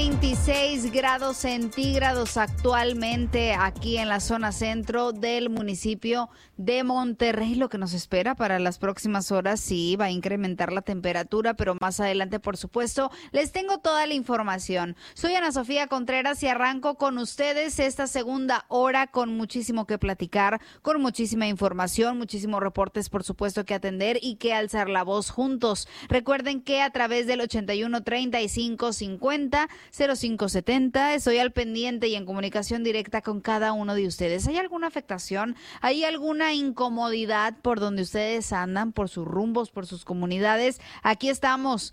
26 grados centígrados actualmente aquí en la zona centro del municipio de Monterrey. Lo que nos espera para las próximas horas, sí, va a incrementar la temperatura, pero más adelante, por supuesto, les tengo toda la información. Soy Ana Sofía Contreras y arranco con ustedes esta segunda hora con muchísimo que platicar, con muchísima información, muchísimos reportes, por supuesto, que atender y que alzar la voz juntos. Recuerden que a través del 81 35 50 0570 estoy al pendiente y en comunicación directa con cada uno de ustedes. ¿Hay alguna afectación? ¿Hay alguna incomodidad por donde ustedes andan, por sus rumbos, por sus comunidades? Aquí estamos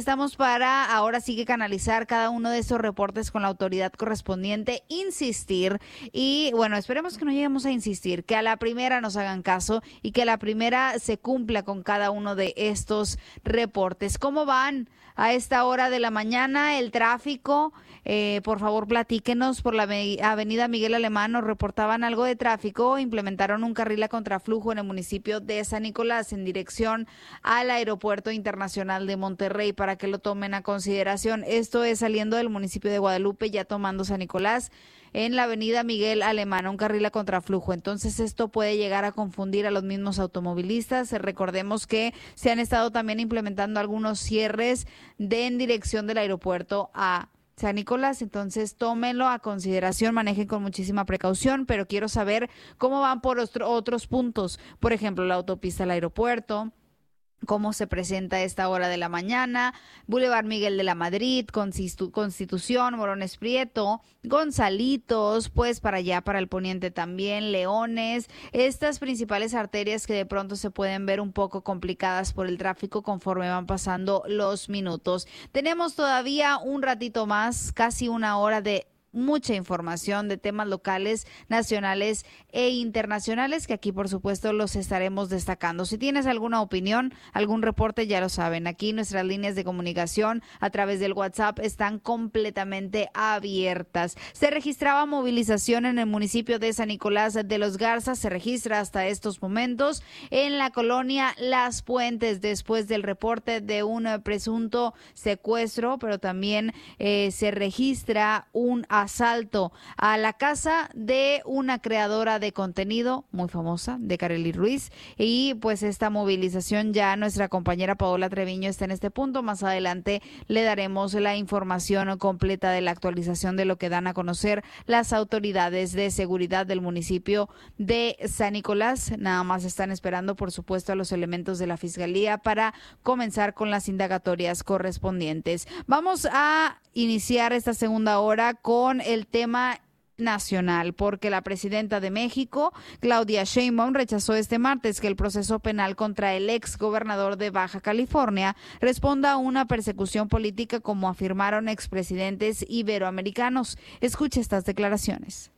para ahora sí que canalizar cada uno de esos reportes con la autoridad correspondiente, insistir y bueno, esperemos que no lleguemos a insistir, que a la primera nos hagan caso y que a la primera se cumpla con cada uno de estos reportes. ¿Cómo van a esta hora de la mañana el tráfico? Por favor, platíquenos. Por la avenida Miguel Alemán nos reportaban algo de tráfico. Implementaron un carril a contraflujo en el municipio de San Nicolás en dirección al Aeropuerto Internacional de Monterrey, para que lo tomen a consideración. Esto es saliendo del municipio de Guadalupe, ya tomando San Nicolás, en la avenida Miguel Alemán, un carril a contraflujo. Entonces esto puede llegar a confundir a los mismos automovilistas. Recordemos que se han estado también implementando algunos cierres en dirección del aeropuerto a San Nicolás, entonces tómenlo a consideración, manejen con muchísima precaución, pero quiero saber cómo van por otros puntos, por ejemplo, la autopista al aeropuerto, cómo se presenta a esta hora de la mañana, Boulevard Miguel de la Madrid, Constitución, Morones Prieto, Gonzalitos, pues para allá, para el poniente también, Leones, estas principales arterias que de pronto se pueden ver un poco complicadas por el tráfico conforme van pasando los minutos. Tenemos todavía un ratito más, casi una hora de mucha información de temas locales, nacionales e internacionales, que aquí por supuesto los estaremos destacando. Si tienes alguna opinión, algún reporte, ya lo saben, aquí nuestras líneas de comunicación a través del WhatsApp están completamente abiertas. Se registraba movilización en el municipio de San Nicolás de los Garza, se registra hasta estos momentos en la colonia Las Puentes después del reporte de un presunto secuestro, pero también se registra un asalto a la casa de una creadora de contenido muy famosa, de Karely Ruiz, y pues esta movilización, ya nuestra compañera Paola Treviño está en este punto. Más adelante le daremos la información completa de la actualización de lo que dan a conocer las autoridades de seguridad del municipio de San Nicolás. Nada más están esperando, por supuesto, a los elementos de la Fiscalía para comenzar con las indagatorias correspondientes. Vamos a iniciar esta segunda hora con el tema nacional, porque la presidenta de México, Claudia Sheinbaum, rechazó este martes que el proceso penal contra el ex gobernador de Baja California responda a una persecución política, como afirmaron expresidentes iberoamericanos. Escuche estas declaraciones.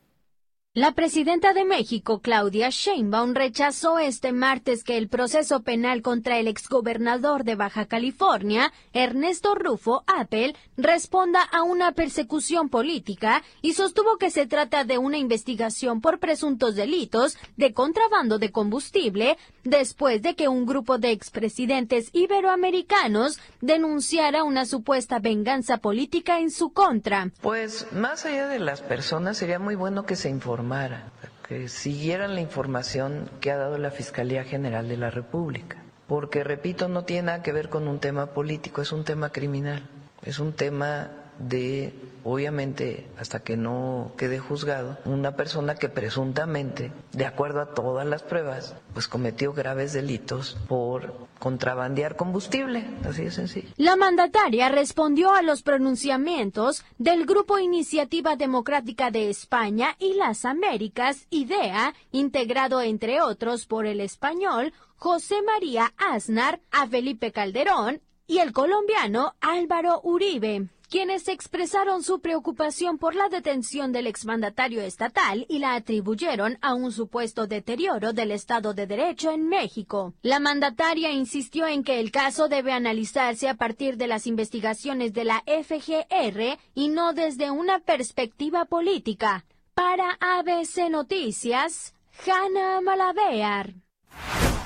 La presidenta de México, Claudia Sheinbaum, rechazó este martes que el proceso penal contra el exgobernador de Baja California, Ernesto Rufo Appel, responda a una persecución política y sostuvo que se trata de una investigación por presuntos delitos de contrabando de combustible, después de que un grupo de expresidentes iberoamericanos denunciara una supuesta venganza política en su contra. Pues más allá de las personas, sería muy bueno que se informara, que siguieran la información que ha dado la Fiscalía General de la República, porque, repito, no tiene nada que ver con un tema político, es un tema criminal, es un tema de, obviamente, hasta que no quede juzgado, una persona que presuntamente, de acuerdo a todas las pruebas, pues cometió graves delitos por contrabandear combustible, así de sencillo. La mandataria respondió a los pronunciamientos del Grupo Iniciativa Democrática de España y las Américas, IDEA, integrado entre otros por el español José María Aznar, a Felipe Calderón y el colombiano Álvaro Uribe, quienes expresaron su preocupación por la detención del exmandatario estatal y la atribuyeron a un supuesto deterioro del Estado de Derecho en México. La mandataria insistió en que el caso debe analizarse a partir de las investigaciones de la FGR y no desde una perspectiva política. Para ABC Noticias, Hanna Malavear.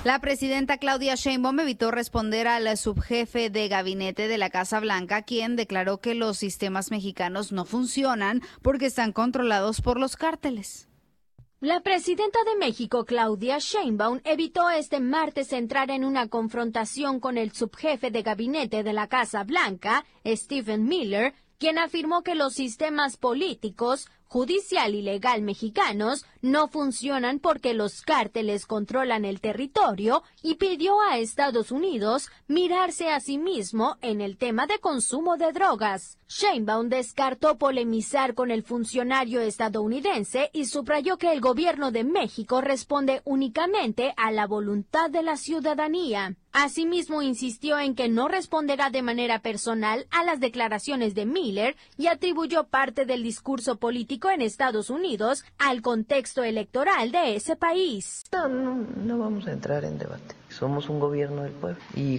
La presidenta Claudia Sheinbaum evitó responder al subjefe de gabinete de la Casa Blanca, quien declaró que los sistemas mexicanos no funcionan porque están controlados por los cárteles. La presidenta de México, Claudia Sheinbaum, evitó este martes entrar en una confrontación con el subjefe de gabinete de la Casa Blanca, Stephen Miller, quien afirmó que los sistemas políticos, judicial y legal mexicanos no funcionan porque los cárteles controlan el territorio y pidió a Estados Unidos mirarse a sí mismo en el tema de consumo de drogas. Sheinbaum descartó polemizar con el funcionario estadounidense y subrayó que el gobierno de México responde únicamente a la voluntad de la ciudadanía. Asimismo, insistió en que no responderá de manera personal a las declaraciones de Miller y atribuyó parte del discurso político en Estados Unidos al contexto electoral de ese país. No vamos a entrar en debate. Somos un gobierno del pueblo y